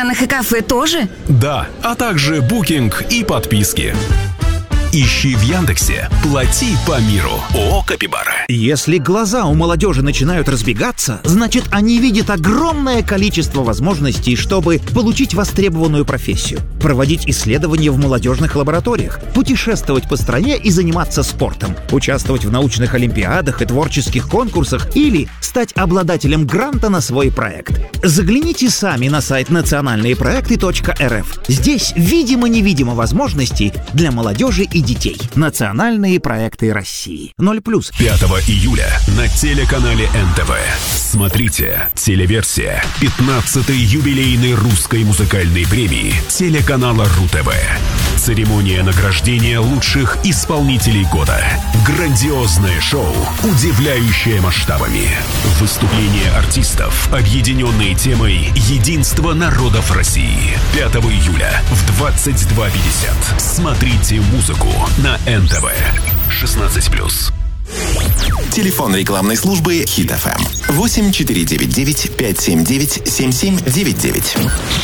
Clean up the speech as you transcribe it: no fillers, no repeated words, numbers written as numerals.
ресторанах и кафе тоже? Да, а также букинг и подписки. Ищи в Яндексе «Плати по миру». ООО «Капибара». Если глаза у молодежи начинают разбегаться, значит, они видят огромное количество возможностей, чтобы получить востребованную профессию, проводить исследования в молодежных лабораториях, путешествовать по стране и заниматься спортом, участвовать в научных олимпиадах и творческих конкурсах или стать обладателем гранта на свой проект. Загляните сами на сайт национальныепроекты.рф. Здесь видимо-невидимо возможностей для молодежи и детей. Национальные проекты России. 0+. 5 июля на телеканале НТВ. Смотрите телеверсия 15-й юбилейной русской музыкальной премии телеканала РУ-ТВ. Церемония награждения лучших исполнителей года. Грандиозное шоу, удивляющее масштабами. Выступления артистов, объединенные темой «Единство народов России». 5 июля в 22:50. Смотрите музыку на НТВ. 16+. Телефон рекламной службы Хит FM 8499 579 7799.